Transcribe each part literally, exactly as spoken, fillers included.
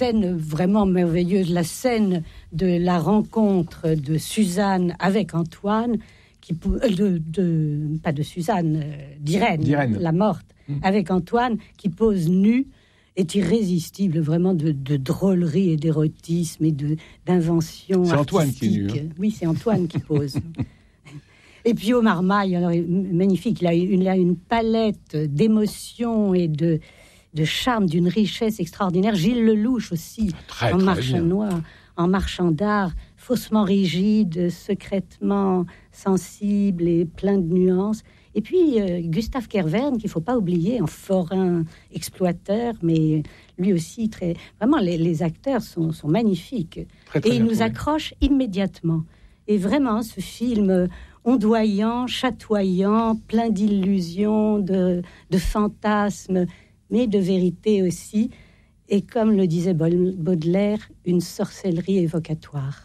scène vraiment merveilleuse, la scène de la rencontre de Suzanne avec Antoine, qui de, de pas de Suzanne, d'Irène, d'Irène. la morte, mmh. avec Antoine, qui pose nu, est irrésistible, vraiment de, de drôlerie et d'érotisme et de d'invention c'est artistique. Antoine qui est nu. Hein. Oui, c'est Antoine qui pose. Et puis au Marmaille, alors magnifique, il a une, il a une palette d'émotions et de de charme, d'une richesse extraordinaire. Gilles Lelouch aussi, très, en très marchand bien. noir, en marchand d'art, faussement rigide, secrètement sensible et plein de nuances. Et puis euh, Gustave Kervern, qu'il ne faut pas oublier, en forain exploiteur, mais lui aussi très... Vraiment, les, les acteurs sont, sont magnifiques. Très, très et ils nous trouvé. accrochent immédiatement. Et vraiment, ce film ondoyant, chatoyant, plein d'illusions, de, de fantasmes, mais de vérité aussi, et comme le disait Baudelaire, une sorcellerie évocatoire.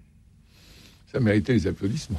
Ça méritait les applaudissements.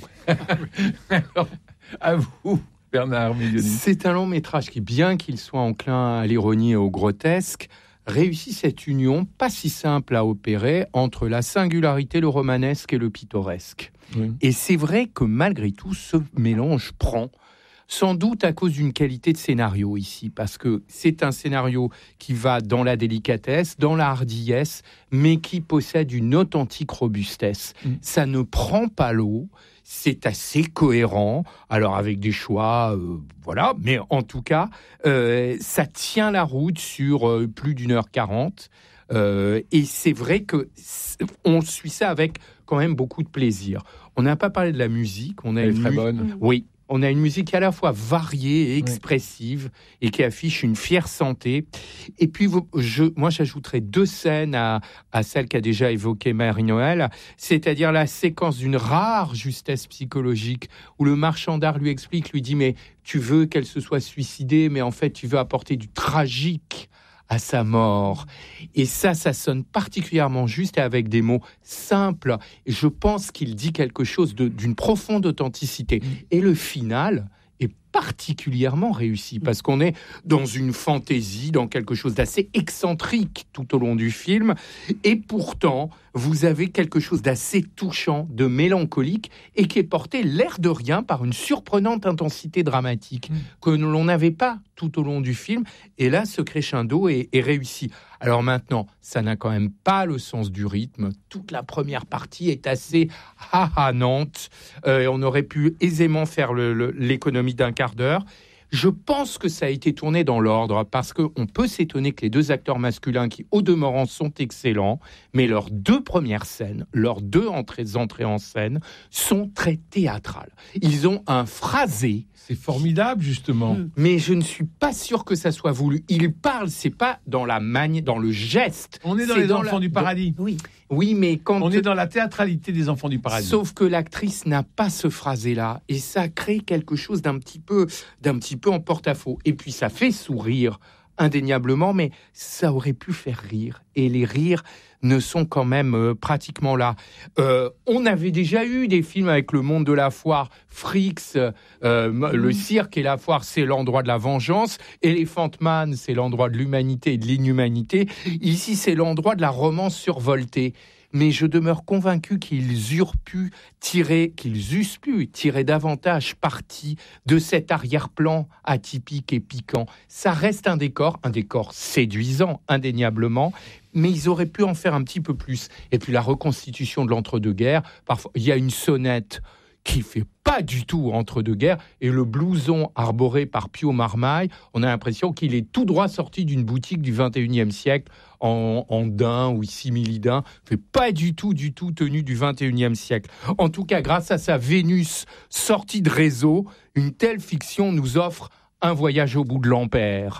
Alors, à vous, Bernard Médioni. C'est un long métrage qui, bien qu'il soit enclin à l'ironie et au grotesque, réussit cette union pas si simple à opérer entre la singularité, le romanesque et le pittoresque. Oui. Et c'est vrai que malgré tout, ce mélange prend, sans doute à cause d'une qualité de scénario ici, parce que c'est un scénario qui va dans la délicatesse, dans la hardiesse, mais qui possède une authentique robustesse. Mmh. Ça ne prend pas l'eau, c'est assez cohérent, alors avec des choix, euh, voilà, mais en tout cas, euh, ça tient la route sur euh, plus d'une heure quarante, euh, et c'est vrai que on suit ça avec quand même beaucoup de plaisir. On n'a pas parlé de la musique, on a Elle une est très mu- bonne. Oui. On a une musique à la fois variée et expressive, oui. et qui affiche une fière santé. Et puis, je, moi, j'ajouterais deux scènes à, à celle qu'a déjà évoquée Marie-Noël, c'est-à-dire la séquence d'une rare justesse psychologique où le marchand d'art lui explique, lui dit, mais tu veux qu'elle se soit suicidée, mais en fait, tu veux apporter du tragique à sa mort. Et ça, ça sonne particulièrement juste et avec des mots simples. Et je pense qu'il dit quelque chose de, d'une profonde authenticité. Et le final est particulièrement réussi parce qu'on est dans une fantaisie, dans quelque chose d'assez excentrique tout au long du film. Et pourtant, vous avez quelque chose d'assez touchant, de mélancolique et qui est porté l'air de rien par une surprenante intensité dramatique mmh. que l'on n'avait pas tout au long du film. Et là, ce crescendo est, est réussi. Alors maintenant, ça n'a quand même pas le sens du rythme. Toute la première partie est assez hahanante. Euh, on aurait pu aisément faire le, le, l'économie d'un quart d'heure. Je pense que ça a été tourné dans l'ordre parce qu'on peut s'étonner que les deux acteurs masculins qui, au demeurant, sont excellents, mais leurs deux premières scènes, leurs deux entrées, entrées en scène sont très théâtrales. Ils ont un phrasé. C'est formidable, justement. Mais je ne suis pas sûr que ça soit voulu. Ils parlent, c'est pas dans la manière, dans le geste. On est dans c'est les dans enfants la... du paradis. Dans... Oui. Oui, mais quand... On est dans la théâtralité des enfants du paradis. Sauf que l'actrice n'a pas ce phrasé-là. Et ça crée quelque chose d'un petit peu, d'un petit peu en porte-à-faux. Et puis ça fait sourire, indéniablement, mais ça aurait pu faire rire. Et les rires ne sont quand même euh, pratiquement là. Euh, on avait déjà eu des films avec le monde de la foire, Fricks, euh, mmh. le cirque et la foire, c'est l'endroit de la vengeance. Elephant Man, c'est l'endroit de l'humanité et de l'inhumanité. Ici, c'est l'endroit de la romance survoltée. Mais je demeure convaincu qu'ils eurent pu tirer, qu'ils eussent pu tirer davantage parti de cet arrière-plan atypique et piquant. Ça reste un décor, un décor séduisant, indéniablement, mais ils auraient pu en faire un petit peu plus. Et puis la reconstitution de l'entre-deux-guerres, parfois, il y a une sonnette qui fait pas du tout entre-deux-guerres, et le blouson arboré par Pio Marmaille, on a l'impression qu'il est tout droit sorti d'une boutique du vingt et unième siècle, en, en daim ou simili-daim, fait pas du tout, du tout tenu du vingt et unième siècle. En tout cas, grâce à sa Vénus sortie de réseau, une telle fiction nous offre un voyage au bout de l'ampère.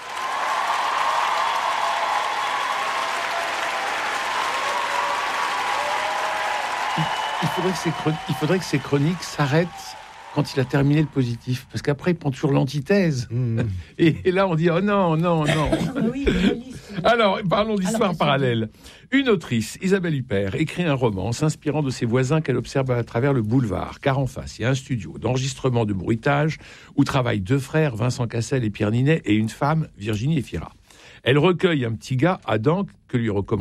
Il faudrait, que ces chron... il faudrait que ces chroniques s'arrêtent quand il a terminé le positif, parce qu'après il prend toujours l'antithèse. Mmh. Et, et là on dit oh non, non, non. Oui, alors parlons d'histoire parallèle. Une autrice, Isabelle Huppert, écrit un roman s'inspirant de ses voisins qu'elle observe à travers le boulevard, car en face il y a un studio d'enregistrement de bruitage où travaillent deux frères, Vincent Cassel et Pierre Ninet, et une femme, Virginie Efira. Elle recueille un petit gars, Adam, que lui recommande